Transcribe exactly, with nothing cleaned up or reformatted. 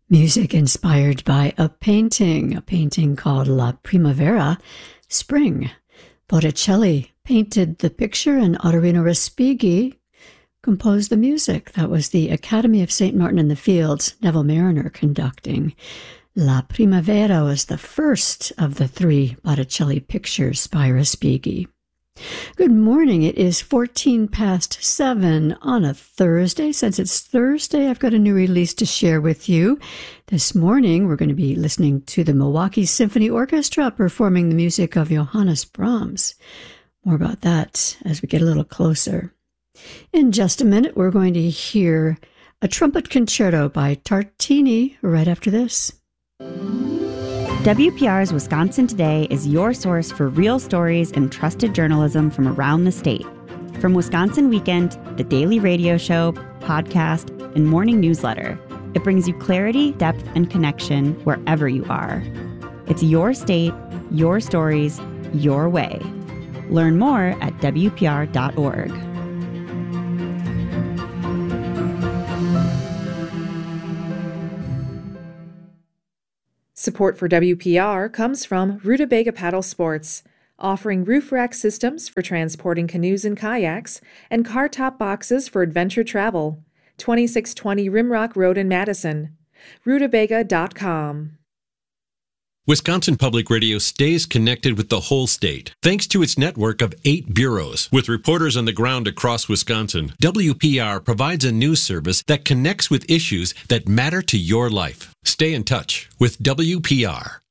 Music inspired by a painting, a painting called La Primavera, Spring. Botticelli painted the picture and Ottorino Respighi composed the music. That was the Academy of Saint Martin in the Fields, Neville Marriner conducting. La Primavera was the first of the three Botticelli pictures by Respighi. Good morning. It is fourteen past seven on a Thursday. Since it's Thursday, I've got a new release to share with you. This morning, we're going to be listening to the Milwaukee Symphony Orchestra performing the music of Johannes Brahms. More about that as we get a little closer. In just a minute, we're going to hear a trumpet concerto by Tartini right after this. W P R's Wisconsin Today is your source for real stories and trusted journalism from around the state. From Wisconsin Weekend, the daily radio show, podcast, and morning newsletter, it brings you clarity, depth, and connection wherever you are. It's your state, your stories, your way. Learn more at W P R dot org. Support for W P R comes from Rutabaga Paddle Sports, offering roof rack systems for transporting canoes and kayaks and car top boxes for adventure travel. twenty-six twenty Rimrock Road in Madison. Rutabaga dot com. Wisconsin Public Radio stays connected with the whole state thanks to its network of eight bureaus. With reporters on the ground across Wisconsin, W P R provides a news service that connects with issues that matter to your life. Stay in touch with W P R.